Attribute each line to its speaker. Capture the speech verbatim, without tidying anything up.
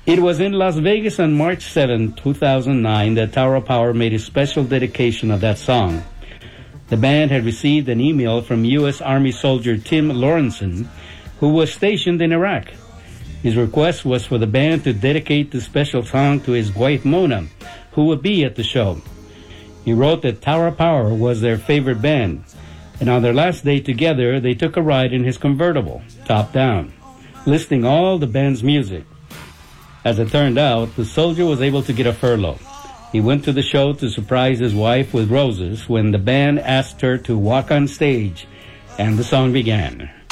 Speaker 1: It was in Las Vegas on March seventh, two thousand nine that Tower of Power made a special dedication of that song. The band had received an email from U S Army soldier Tim Lawrenson, who was stationed in Iraq. His request was for the band to dedicate the special song to his wife Mona, who would be at the show. He wrote that Tower of Power was their favorite band, and on their last day together, they took a ride in his convertible, top down, listing all the band's music. As it turned out, the soldier was able to get a furlough. He went to the show to surprise his wife with roses when the band asked her to walk on stage, and the song began.